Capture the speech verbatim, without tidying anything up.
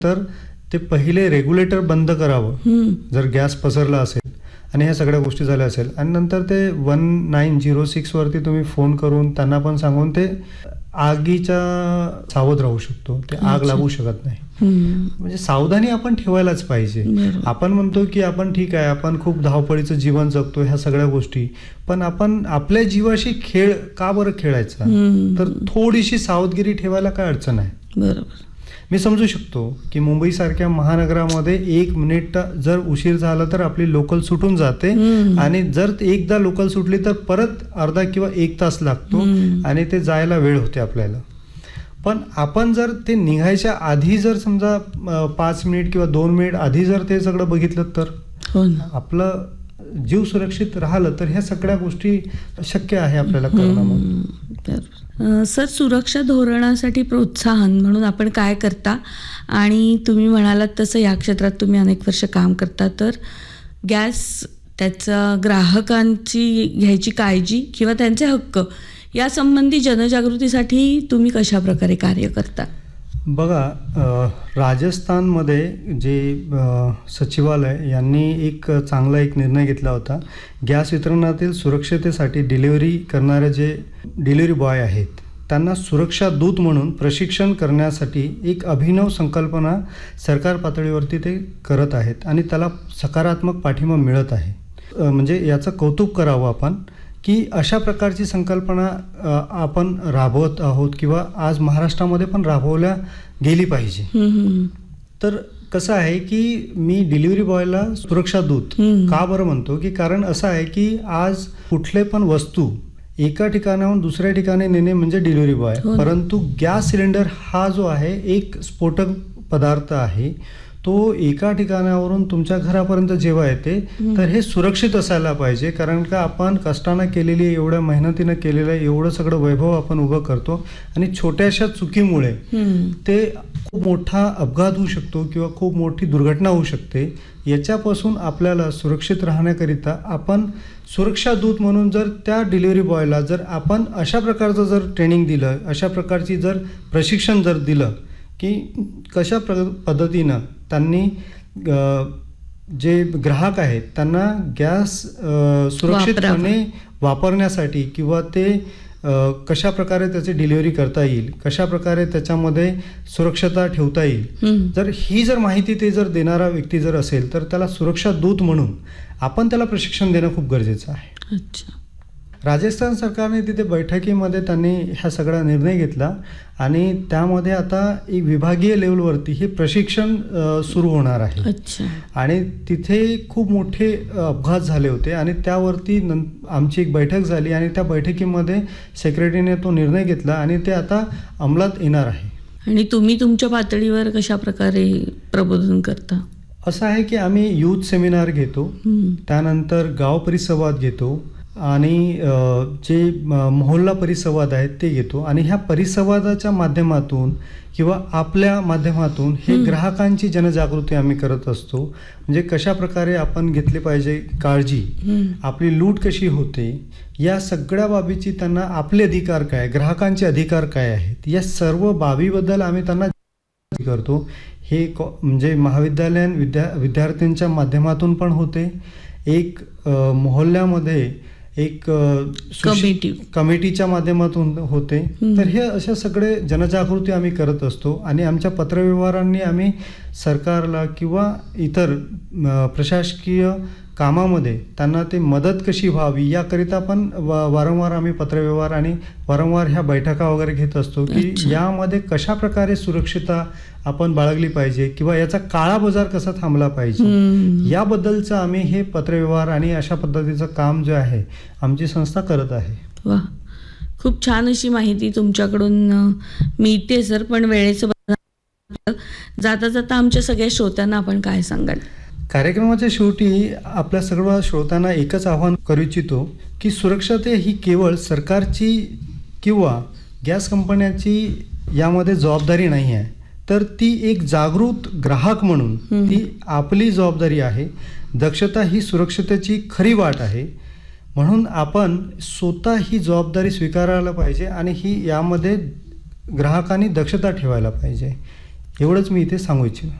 तर ते पहिले रेग्युलेटर बंद करावं जर गॅस पसरला असेल आणि ह्या सगळ्या गोष्टी झाल्या असेल, आणि नंतर ते वन नाईन झिरो सिक्स वरती तुम्ही फोन करून त्यांना पण सांगून ते आगीच्या सावध राहू शकतो, ते आग लागू शकत नाही. म्हणजे सावधानी आपण ठेवायलाच पाहिजे. आपण म्हणतो की आपण ठीक आहे, आपण खूप धावपळीचं जीवन जगतो ह्या सगळ्या गोष्टी, पण आपण आपल्या जीवाशी खेळ का बरं खेळायचा? तर थोडीशी सावधगिरी ठेवायला काय अडचण आहे? बरोबर. मी समजू शकतो की मुंबईसारख्या महानगरामध्ये एक मिनिट जर उशीर झाला तर आपली लोकल सुटून जाते, आणि जर एकदा लोकल सुटली तर परत अर्धा किंवा एक तास लागतो आणि ते जायला वेळ होते आपल्याला. पण आपण जर ते निघायच्या आधी जर समजा पाच मिनिट किंवा दोन मिनिट आधी जर ते सगळं बघितलं तर हो ना, आपलं जीव सुरक्षित राहिलं तर ह्या सगळ्या गोष्टी शक्य आहे आपल्याला करणं. सर, सुरक्षा धोरणासाठी प्रोत्साहन म्हणून आपण काय करता? आणि तुम्ही म्हणालात तसं या क्षेत्रात तुम्ही अनेक वर्ष काम करता, तर गॅस त्याचा ग्राहकांची घ्यायची काळजी किंवा त्यांचे हक्क यासंबंधी जनजागृतीसाठी तुम्ही कशा प्रकारे कार्य करता? बघा, राजस्थानमध्ये जे सचिवालय यांनी एक चांगला एक निर्णय घेतला होता. गॅस वितरणातील सुरक्षतेसाठी डिलिव्हरी करणारे जे डिलिव्हरी बॉय आहेत त्यांना सुरक्षा दूत म्हणून प्रशिक्षण करण्यासाठी एक अभिनव संकल्पना सरकार पातळीवरती ते करत आहेत आणि त्याला सकारात्मक पाठिंबा मिळत आहे. म्हणजे याचं कौतुक करावं आपण की अशा प्रकारची संकल्पना आपण राबवत आहोत किंवा आज महाराष्ट्रामध्ये पण राबवल्या गेली पाहिजे. तर कसं आहे की मी डिलिव्हरी बॉयला सुरक्षा दूत का बरं म्हणतो की कारण असं आहे की आज कुठले पण वस्तू एका ठिकाणाहून दुसऱ्या ठिकाणी नेणे म्हणजे डिलिव्हरी बॉय, परंतु गॅस सिलेंडर हा जो आहे एक स्फोटक पदार्थ आहे. तो एका ठिकाणावरून तुमच्या घरापर्यंत जेव्हा येते तर हे सुरक्षित असायला पाहिजे, कारण का आपण कष्टानं केलेली, एवढ्या मेहनतीनं केलेलं एवढं सगळं वैभव आपण उभं करतो आणि छोट्याशा चुकीमुळे ते खूप मोठा अपघात होऊ शकतो किंवा खूप मोठी दुर्घटना होऊ शकते. याच्यापासून आपल्याला सुरक्षित राहण्याकरिता आपण सुरक्षा दूत म्हणून जर त्या डिलिव्हरी बॉयला जर आपण अशा प्रकारचं जर ट्रेनिंग दिलं, अशा प्रकारची जर प्रशिक्षण जर दिलं की कशा प्र पद्धतीनं त्यांनी जे ग्राहक आहेत त्यांना गॅस सुरक्षितपणे वापरण्यासाठी किंवा ते कशा प्रकारे त्याची डिलिव्हरी करता येईल, कशा प्रकारे त्याच्यामध्ये सुरक्षता ठेवता येईल, जर ही जर माहिती ते जर देणारा व्यक्ती जर असेल तर त्याला सुरक्षा दूत म्हणून आपण त्याला प्रशिक्षण देणं खूप गरजेचं आहे. अच्छा. राजस्थान सरकारने तिथे बैठकीमध्ये त्यांनी हा सगळा निर्णय घेतला आणि त्यामध्ये आता एक विभागीय लेवलवरती हे प्रशिक्षण सुरू होणार आहे. अच्छा. आणि तिथे खूप मोठे अपघात झाले होते आणि त्यावरती नं आमची एक बैठक झाली आणि त्या बैठकीमध्ये सेक्रेटरीने तो निर्णय घेतला आणि ते आता अंमलात येणार आहे. आणि तुम्ही तुमच्या पातळीवर कशा प्रकारे प्रबोधन करता? असं आहे की आम्ही यूथ सेमिनार घेतो, त्यानंतर गाव परिसंवाद घेतो आणि जे मोहल्ला परिसंवाद आहेत ते घेतो आणि ह्या परिसंवादाच्या माध्यमातून किंवा आपल्या माध्यमातून हे ग्राहकांची जनजागृती आम्ही करत असतो. म्हणजे कशा प्रकारे आपण घेतली पाहिजे काळजी, आपली लूट कशी होते, या सगळ्या बाबीची त्यांना आपले अधिकार काय, ग्राहकांचे अधिकार काय आहेत, या सर्व बाबीबद्दल आम्ही त्यांना करतो. हे म्हणजे महाविद्यालयीन विद्या विद्यार्थ्यांच्या माध्यमातून पण होते, एक मोहल्ल्यामध्ये एक कमिटी कमिटीच्या माध्यमातून होते. तर हे अशा सगळे जनजागृती आम्ही करत असतो आणि आमच्या पत्रव्यवहारांनी आम्ही सरकारला किंवा इतर प्रशासकीय कामामध्ये त्यांना ते मदत कशी व्हावी याकरिता पण वारंवार आम्ही पत्रव्यवहार आणि वारंवार ह्या बैठका वगैरे घेत असतो की यामध्ये कशा प्रकारे सुरक्षितता आपण बाळगली पाहिजे किंवा याचा काळा बाजार कसा थांबला पाहिजे, याबद्दलचं आम्ही हे पत्रव्यवहार आणि अशा पद्धतीचं काम जे आहे आमची संस्था करत आहे. वा, खूप छान अशी माहिती तुमच्याकडून मिळते सर. पण वेळेचं जाता जाता आमच्या सगळ्या श्रोत्यांना आपण काय सांगाल? कार्यक्रमाच्या शेवटी आपल्या सर्व श्रोत्यांना एकच आवाहन करू इच्छितो की सुरक्षता ही केवळ सरकारची किंवा गॅस कंपन्याची यामध्ये जबाबदारी नाही आहे, तर ती एक जागृत ग्राहक म्हणून ती आपली जबाबदारी आहे. दक्षता ही सुरक्षतेची खरी वाट आहे, म्हणून आपण स्वतः ही जबाबदारी स्वीकारायला पाहिजे आणि ही यामध्ये ग्राहकांनी दक्षता ठेवायला पाहिजे. एवढंच मी इथे सांगू इच्छितो.